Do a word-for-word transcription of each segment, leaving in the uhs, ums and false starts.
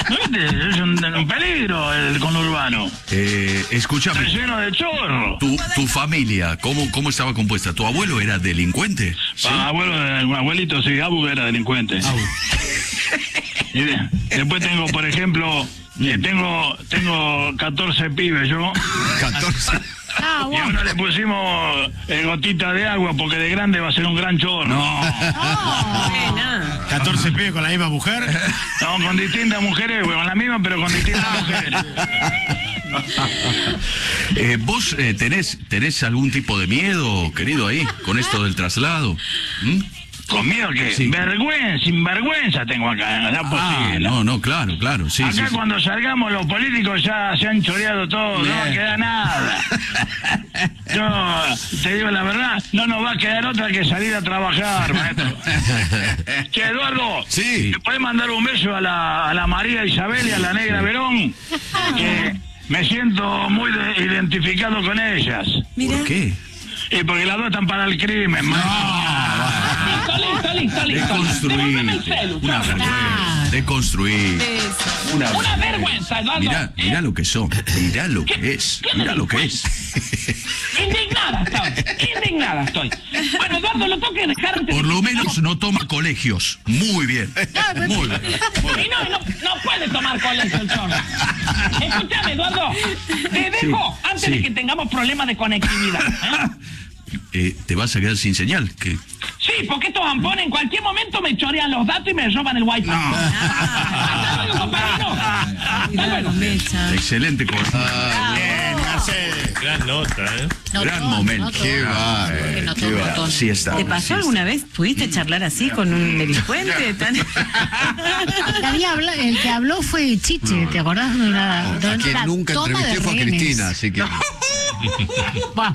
¿No viste? Es un, un peligro el conurbano. Eh, escúchame. Está lleno de chorro. Tu, tu familia, ¿cómo, ¿cómo estaba compuesta? ¿Tu abuelo era delincuente? ¿Sí? Ah, abuelo, abuelito, sí, Abu era delincuente. Abu. Y de, después tengo, por ejemplo, eh, tengo tengo catorce pibes yo. catorce. Ah, Y a uno le pusimos eh, gotita de agua porque de grande va a ser un gran chorro. No. Oh, catorce pibes con la misma mujer. No, con distintas mujeres, bueno, la misma, pero con distintas mujeres. Eh, ¿Vos eh, tenés, tenés algún tipo de miedo, querido, ahí, con esto del traslado? ¿Mm? ¿Con miedo qué? Sí. Vergüenza, sinvergüenza tengo acá, no es Ah, posible. no, no, claro, claro, sí, Acá sí, sí. cuando salgamos los políticos ya se han choreado todo, Bien. no va a quedar nada. Yo te digo la verdad, no nos va a quedar otra que salir a trabajar, maestro. Che, Eduardo, Sí. ¿le podés mandar un beso a la, a la María Isabel y a la Negra Verón? Que me siento muy de- identificado con ellas. ¿Por qué? Y porque las dos están para el crimen, maestro. Listo, listo, listo, listo. Devuélveme el Deconstruirte. celu, Una chao. vergüenza. Deconstruir. Una, Una vergüenza, Eduardo. Mirá, mirá lo que son. Mirá lo que es. Mirá lo que es. Indignada estoy, indignada estoy. Bueno, Eduardo, lo tengo que dejar. Por lo menos no toma colegios. Muy bien. Muy bien. Y no, no, no puede tomar colegio el chorro. Escúchame, Eduardo. Te dejo antes sí. de que tengamos problemas de conectividad. ¿eh? Eh, te vas a quedar sin señal. ¿Qué? Sí, porque estos ampones en cualquier momento me chorean los datos y me roban el wifi. Hasta luego, compañero. Hasta luego. Excelente cosa. Bien, Marcelo. Gran nota, ¿eh? Gran momento. Qué Ah, eh, no qué todo, va- todo. Sí está. ¿Te pasó sí alguna vez? ¿Pudiste charlar así con un delincuente? Tan... El que, había habla- el que habló fue Chiche, ¿te acordás? De una, de A quien una nunca toma de entrevisté fue a rehenes. Cristina, así que... Buah.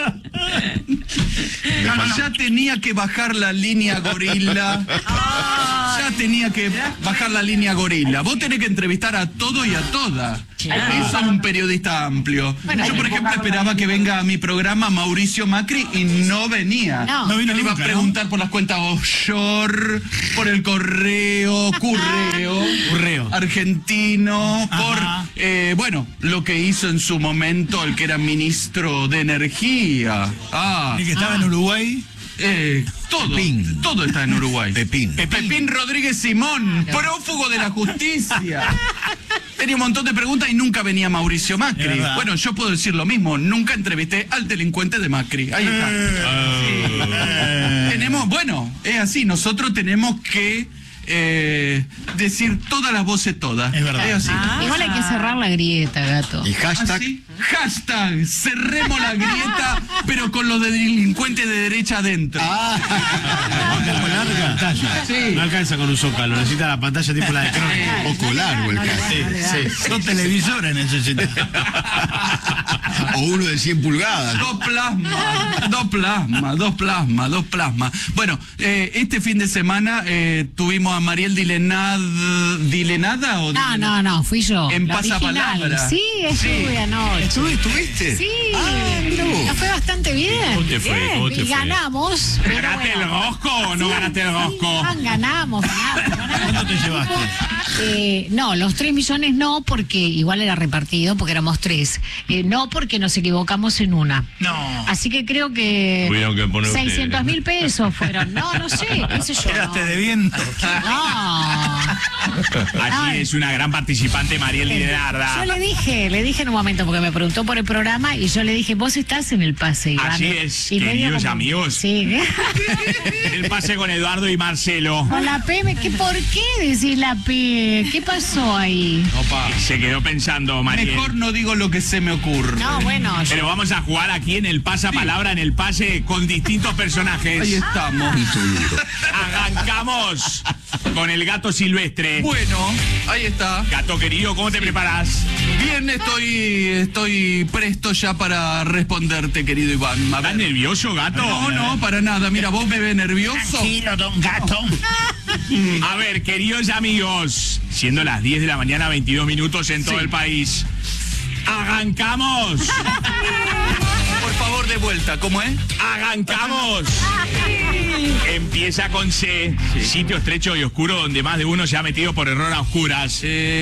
Ya tenía que bajar la línea gorila. Ya tenía que bajar la línea gorila. Vos tenés que entrevistar a todo y a toda. Eso es un periodista amplio. Yo, por ejemplo, esperaba que venga a mi programa Mauricio Macri y no venía. No. No vino Le iba a nunca, preguntar por las cuentas offshore, por el correo, curreo, Curreo. argentino, Ajá. por, eh, bueno, lo que hizo en su momento el que era ministro de Energía. Ah, El que estaba en Uruguay. eh, todo, Pepín. todo está en Uruguay. Pepín. Pepín Rodríguez Simón, prófugo de la justicia. Tenía un montón de preguntas y nunca venía Mauricio Es Macri. verdad. Bueno, yo puedo decir lo mismo, nunca entrevisté al delincuente de Macri. Ahí está. Eh. Tenemos, bueno, es así, nosotros tenemos que eh, decir todas las voces todas. Es verdad. así. Igual hay que cerrar la grieta, gato. Y hashtag... ¿Así? Hashtag, cerremos la grieta, pero con los delincuentes de derecha adentro. Con larga pantalla. Sí. No alcanza con un zócalo, necesita la pantalla tipo la de Crónica. Poco largo el caso. Sí, sí. Son televisores en el sesenta. O uno de cien pulgadas. Dos plasmas, dos plasmas, dos plasmas, dos plasmas. Bueno, eh, este fin de semana eh, tuvimos a Mariel Dilenad, ¿Dilenada o No, Dilenada? no, no, fui yo. En la Pasapalabra. original. Sí, estuve anoche. ¿Estuve- ¿Estuviste? Sí, Ah, mirá vos. nos fue bastante bien. ¿Cómo te fue? ¿Cómo te y fue? ganamos. pero ¿Ganaste el bueno. rosco o no Sí, ganaste el sí, rosco? gan- ganamos, ganamos, ganamos. ¿Cuánto te llevaste? Eh, no, los tres millones no, porque igual era repartido, porque éramos tres. Eh, no, porque nos equivocamos en una. No. Así que creo que Tuvieron que poner seiscientos mil pesos fueron. No, no sé, qué sé yo. Quedaste No. debiendo. No. Allí es una gran participante Mariel Yo Liderarda. le dije, le dije en un momento, porque me preguntó por el programa, y yo le dije, vos estás en el pase, Iván. Así es, Y medio queridos como- amigos. Sí. El pase con Eduardo y Marcelo. Con la P, ¿qué, ¿por qué decís la P? ¿Qué pasó ahí? Opa. Se quedó pensando Mariel. Mejor no digo lo que se me ocurre. No, bueno, yo- Pero vamos a jugar aquí en el pasapalabra, en el pase, con distintos personajes. Ahí estamos. Arrancamos con el gato silvestre. Bueno, ahí está. Gato querido, ¿cómo te preparas? Bien, estoy, estoy presto ya para responderte, querido Iván. A ¿Estás ver. nervioso, gato? No, no, para nada. Mira, vos me ves nervioso. Tranquilo, don gato. A ver, queridos amigos, siendo las diez de la mañana, veintidós minutos en todo Sí. el país. ¡Arrancamos! Por favor, de vuelta, ¿cómo es? ¡Arrancamos! Empieza con C, sitio estrecho y oscuro donde más de uno se ha metido por error a oscuras. Eh,